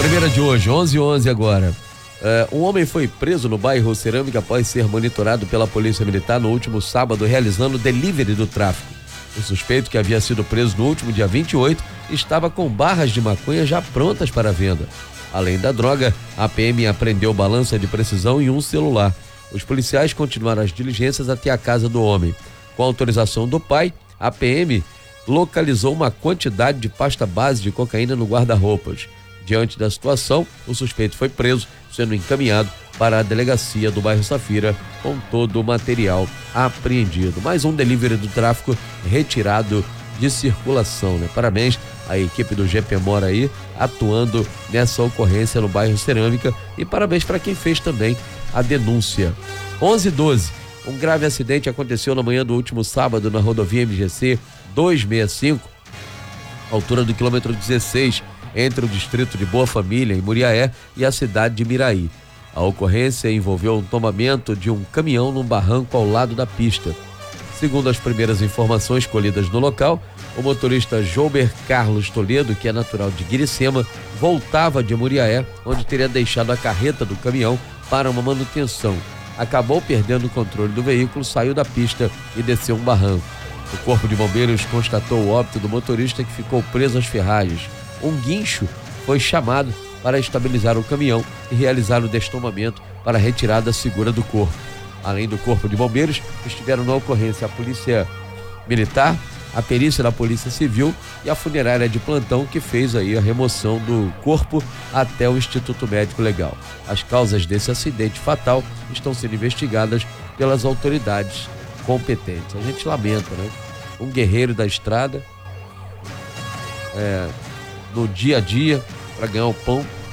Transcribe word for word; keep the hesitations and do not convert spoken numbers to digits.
Primeira de hoje, onze e onze agora. Uh, um homem foi preso no bairro Cerâmica após ser monitorado pela Polícia Militar no último sábado, realizando delivery do tráfico. O suspeito, que havia sido preso no último dia vinte e oito, estava com barras de maconha já prontas para venda. Além da droga, a P M apreendeu balança de precisão e um celular. Os policiais continuaram as diligências até a casa do homem. Com autorização do pai, a P M localizou uma quantidade de pasta base de cocaína no guarda-roupas. Diante da situação, o suspeito foi preso, sendo encaminhado para a delegacia do bairro Safira com todo o material apreendido. Mais um delivery do tráfico retirado de circulação, né? Parabéns à equipe do G P Mora aí, atuando nessa ocorrência no bairro Cerâmica, e parabéns para quem fez também a denúncia. onze e doze, um grave acidente aconteceu na manhã do último sábado na rodovia M G C duzentos e sessenta e cinco, altura do quilômetro dezesseis, entre o distrito de Boa Família, em Muriaé, e a cidade de Miraí. A ocorrência envolveu um tombamento de um caminhão num barranco ao lado da pista. Segundo as primeiras informações colhidas no local, o motorista Jober Carlos Toledo, que é natural de Guiricema, voltava de Muriaé, onde teria deixado a carreta do caminhão para uma manutenção. Acabou perdendo o controle do veículo, saiu da pista e desceu um barranco. O Corpo de Bombeiros constatou o óbito do motorista, que ficou preso às ferragens. Um guincho foi chamado para estabilizar o caminhão e realizar o destombamento para a retirada segura do corpo. Além do Corpo de Bombeiros, estiveram na ocorrência a Polícia Militar, a perícia da Polícia Civil e a funerária de plantão, que fez aí a remoção do corpo até o Instituto Médico Legal. As causas desse acidente fatal estão sendo investigadas pelas autoridades competentes. A gente lamenta, né? Um guerreiro da estrada, é, no dia a dia, para ganhar o pão,